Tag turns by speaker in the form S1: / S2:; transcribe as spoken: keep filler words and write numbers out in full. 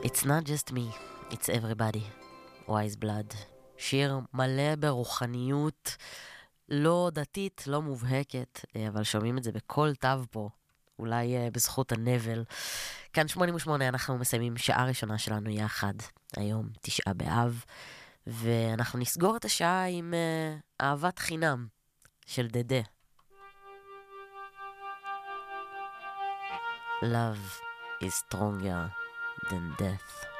S1: It's not just me, it's everybody. Wise Blood. שיר מלא ברוחניות, לא דתית, לא מובהקת, אבל שומעים את זה בכל תו פה, אולי בזכות הנבל. כאן שמונים ושמונה, אנחנו מסיימים שעה ראשונה שלנו יחד, היום תשעה באב, ואנחנו נסגור את השעה עם uh, אהבת חינם של דדה. Love is stronger than death.